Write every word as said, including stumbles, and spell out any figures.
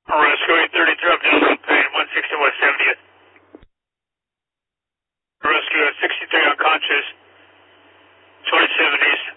Rescue eight thirty-three up down pain, one sixty West seventieth. Rescue at sixty-three unconscious, twenty-seven East.